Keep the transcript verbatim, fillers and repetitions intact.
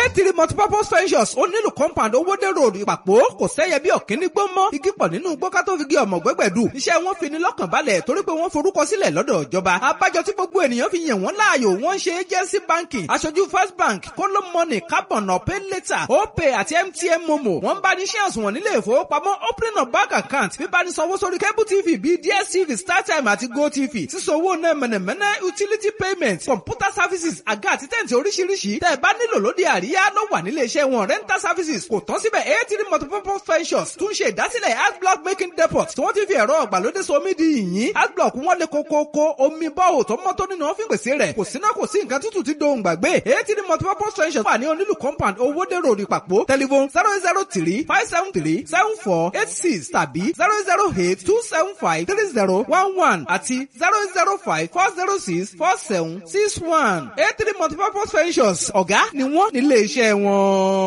three multipurpose ventures ó nílùú compound owódé road ìpàpọ̀ kò sẹ́yẹ bí ọ̀kíní gbó mọ́ igi pọ̀ nínú gbọ́ká tó fi gé ọmọ gbẹ́gbẹ̀dù iṣẹ́ wọn fi ni lọ́kàn balẹ̀ torí pé wọ́n forúkọ sílẹ̀ lọ́dọ̀ ìjọba abájọ tí gbogbo ènìyàn fi yàn wọ́n láàyò wọ́n ń ṣe agency banking aṣojú first bank kóló money carbon pay later opay àti mtn momo wọ́n bá ní ṣé àsùnwọ̀n nílé ìfowópamọ́ opening of bank account bíbá ní sanwó sórí cable tv bíi dstv startime àti gotv sísanwó náà mẹ̀nẹ̀mẹ̀nẹ̀ utility payment computer services àga àti tẹ̀ǹtì oríṣiríṣi tẹ́ ẹ bá nílò lóde àríyá ló wà nílé iṣẹ́ wọn rental services kò tán síbẹ̀ eighty multipurpose ventures tún ṣe ìdásílẹ̀ adblock making depot tí wọ́n ti fi ẹ̀rọ ọ̀gbàlódé somi di yìnyín adblock wọn lè kókókó omi bọ́ọ̀ tó mọ́ tó nínú wọn fi pèsè rẹ̀ kò síná kò sí nǹkan tútù tí dohùn gbàgbé eighty multipurpose ventures wà ní onílù compound owódé road ìpàpọ̀ telephone zero zero three five seven three seven four eight six tàbí zero zero eight two seven five three zero one one àti zero zero five four zero six four seven six one eighty multipurpose ventures ọ̀gá ni wọ́n nílé iṣẹ́ wọn.